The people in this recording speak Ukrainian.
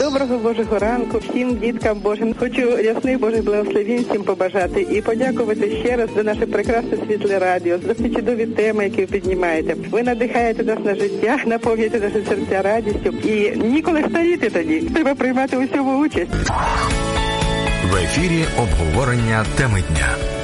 Доброго Божого ранку всім діткам Божим. Хочу ясних Божих благословень всім побажати і подякувати ще раз за наше прекрасне світле радіо, за ці чудові теми, які ви піднімаєте. Ви надихаєте нас на життя, наповнюєте наші серця радістю і ніколи старіти тоді. Треба приймати у всьому участь. В ефірі обговорення теми дня.